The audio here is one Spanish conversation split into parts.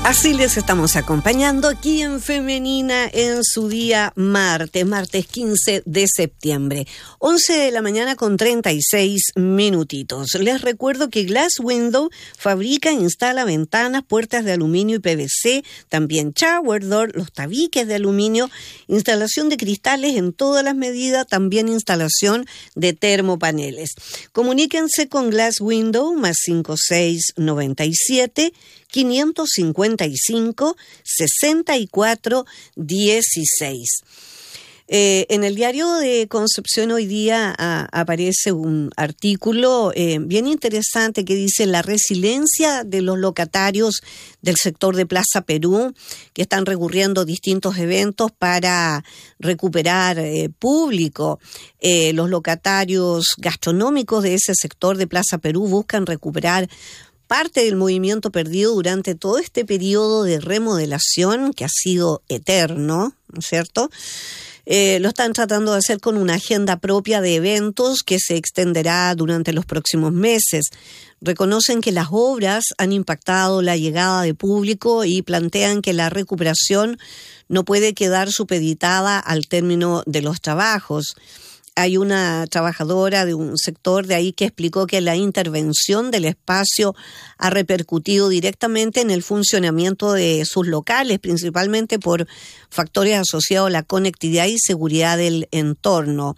Así les estamos acompañando aquí en Femenina en su día martes 15 de septiembre, 11 de la mañana con 36 minutitos. Les recuerdo que Glass Window fabrica e instala ventanas, puertas de aluminio y PVC, también shower door, los tabiques de aluminio, instalación de cristales en todas las medidas, también instalación de termopaneles. Comuníquense con Glass Window más 5697 555 64 16. En el diario de Concepción hoy día aparece un artículo bien interesante que dice la resiliencia de los locatarios del sector de Plaza Perú, que están recurriendo a distintos eventos para recuperar público. Los locatarios gastronómicos de ese sector de Plaza Perú buscan recuperar parte del movimiento perdido durante todo este periodo de remodelación que ha sido eterno, ¿no es cierto? Lo están tratando de hacer con una agenda propia de eventos que se extenderá durante los próximos meses. Reconocen que las obras han impactado la llegada de público y plantean que la recuperación no puede quedar supeditada al término de los trabajos. Hay una trabajadora de un sector de ahí que explicó que la intervención del espacio ha repercutido directamente en el funcionamiento de sus locales, principalmente por factores asociados a la conectividad y seguridad del entorno.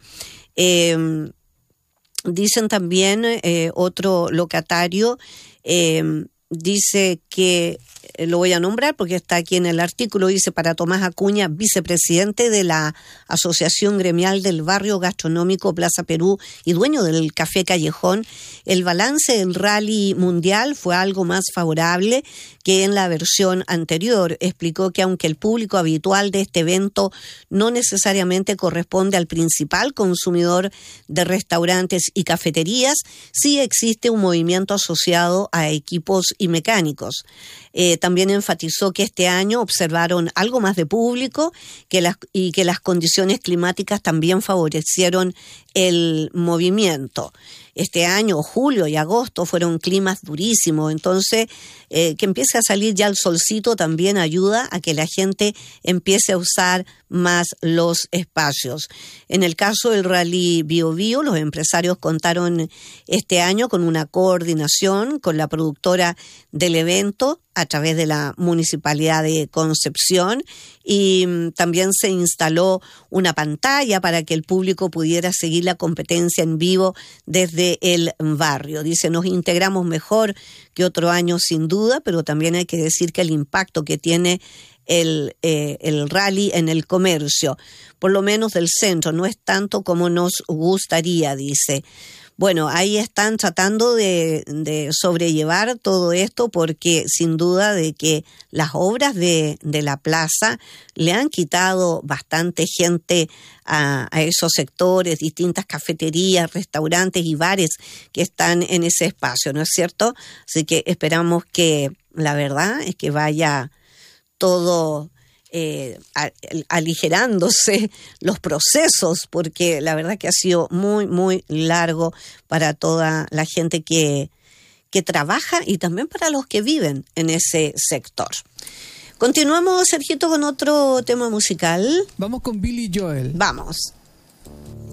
Dicen también, otro locatario dice que, lo voy a nombrar porque está aquí en el artículo, dice para Tomás Acuña, vicepresidente de la Asociación Gremial del Barrio Gastronómico Plaza Perú y dueño del Café Callejón, el balance del rally mundial fue algo más favorable que en la versión anterior. Explicó que aunque el público habitual de este evento no necesariamente corresponde al principal consumidor de restaurantes y cafeterías, sí existe un movimiento asociado a equipos y mecánicos. También enfatizó que este año observaron algo más de público y que las condiciones climáticas también favorecieron el movimiento. Este año, julio y agosto, fueron climas durísimos, entonces que empiece a salir ya el solcito también ayuda a que la gente empiece a usar más los espacios. En el caso del Rally Bio Bio, los empresarios contaron este año con una coordinación con la productora del evento a través de la Municipalidad de Concepción y también se instaló una pantalla para que el público pudiera seguir la competencia en vivo desde el barrio. Dice, nos integramos mejor que otro año sin duda, pero también hay que decir que el impacto que tiene el rally en el comercio, por lo menos del centro, no es tanto como nos gustaría, dice. Bueno, ahí están tratando de sobrellevar todo esto porque sin duda de que las obras de la plaza le han quitado bastante gente a esos sectores, distintas cafeterías, restaurantes y bares que están en ese espacio, ¿no es cierto? Así que esperamos que la verdad es que vaya todo aligerándose los procesos, porque la verdad que ha sido muy, muy largo para toda la gente que trabaja y también para los que viven en ese sector. Continuamos, Sergito, con otro tema musical. Vamos con Billy Joel. Vamos.